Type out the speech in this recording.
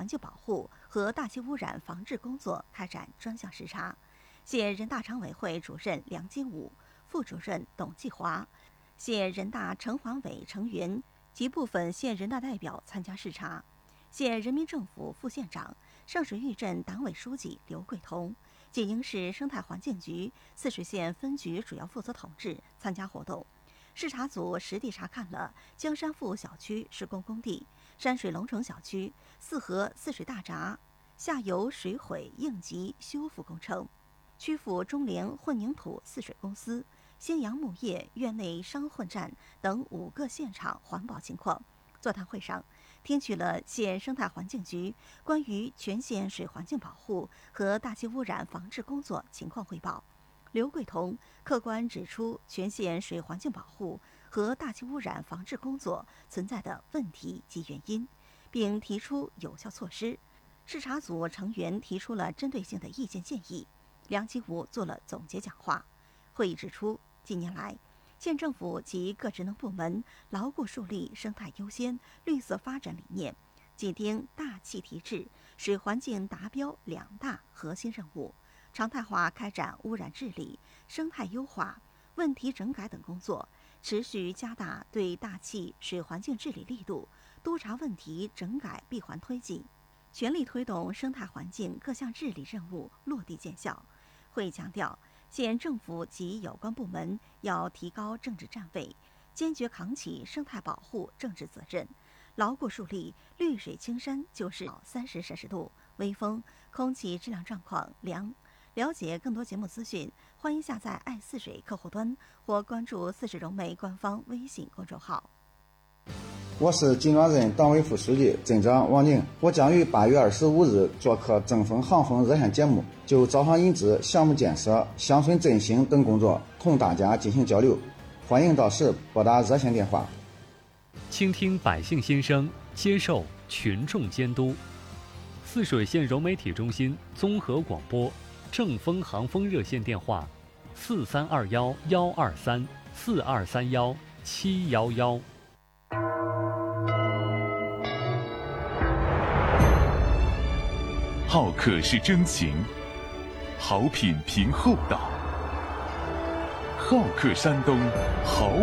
环境保护和大气污染防治工作开展专项视察。县人大常委会主任梁金武、副主任董继华、县人大城环委成员及部分县人大代表参加视察。县人民政府副县长、上水峪镇党委书记刘桂彤、济宁市生态环境局泗水县分局主要负责同志参加活动。视察组实地查看了江山富小区施工工地、山水龙城小区泗河泗水大闸下游水毁应急修复工程，曲阜中联混凝土泗水公司、兴阳木业院内商混站等5个现场环保情况。座谈会上，听取了县生态环境局关于全县水环境保护和大气污染防治工作情况汇报。刘桂彤客观指出全县水环境保护和大气污染防治工作存在的问题及原因，并提出有效措施。视察组成员提出了针对性的意见建议。梁金武做了总结讲话。会议指出，近年来，县政府及各职能部门牢固树立生态优先、绿色发展理念，紧盯大气提质、水环境达标2大核心任务，常态化开展污染治理、生态优化、问题整改等工作，持续加大对大气、水环境治理力度，督查问题整改闭环推进，全力推动生态环境各项治理任务落地见效。会议强调，县政府及有关部门要提高政治站位，坚决扛起生态保护政治责任，牢固树立绿水青山就是30摄氏度，微风，空气质量状况良。了解更多节目资讯，欢迎下载爱泗水客户端或关注泗水融媒官方微信公众号。 我是金庄镇党委副书记、镇长王宁，我将于8月25日做客正风航风热线节目，就招商引资、项目建设、乡村振兴等工作同大家进行交流。欢迎到时拨打热线电话。 倾听百姓心声，接受群众监督。泗水县融媒体中心综合广播正风航风热线电话：4321-123，4231-711。 好客是真情，好品凭厚道。好客山东，好